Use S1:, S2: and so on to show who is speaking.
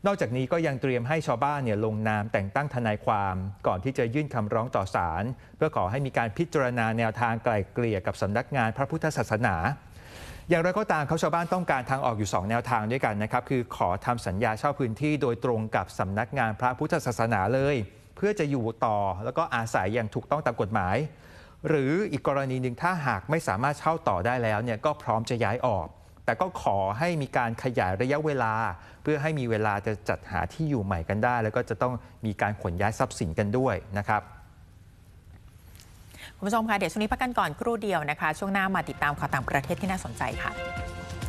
S1: นอกจากนี้ก็ยังเตรียมให้ชาวบ้านลงนามแต่งตั้งทนายความก่อนที่จะยื่นคำร้องต่อศาลเพื่อขอให้มีการพิจารณาแนวทางไกล่เกลี่ยกับสำนักงานพระพุทธศาสนาอย่างไรก็ตามชาวบ้านต้องการทางออกอยู่2แนวทางด้วยกันนะครับคือขอทำสัญญาเช่าพื้นที่โดยตรงกับสำนักงานพระพุทธศาสนาเลยเพื่อจะอยู่ต่อแล้วก็อาศัยอย่างถูกต้องตามกฎหมายหรืออีกกรณีหนึ่งถ้าหากไม่สามารถเช่าต่อได้แล้วก็พร้อมจะย้ายออกแต่ก็ขอให้มีการขยายระยะเวลาเพื่อให้มีเวลาจะจัดหาที่อยู่ใหม่กันได้แล้วก็จะต้องมีการขนย้ายทรัพย์สินกันด้วยนะครับ
S2: คุณผู้ชมคะเดี๋ยวช่วงนี้พักกันก่อนครู่เดียวนะคะช่วงหน้ามาติดตามข่าวต่างประเทศที่น่าสนใจค่ะ